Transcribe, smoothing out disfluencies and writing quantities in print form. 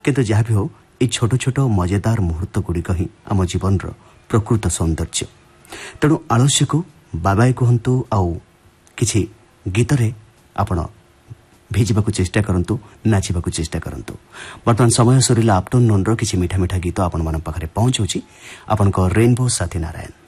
किंतु जहाँ भी हो ये छोट छोट मजेदार मुहूर्त गुड़िक ही आम जीवन प्रकृत सौंदर्य। तेणु आलस्य को बाबाई कहतु आउ किछि गीतरे आपण भेजा चेष्टा करंतु, नाचिबा चेष्टा करंतु। वर्तमान समय सरीला आफ्टरनून रो किछि मीठा मीठा गीत आपण मन पाखरे पहुंचुची। आपनको रेनबो साथी नारायण।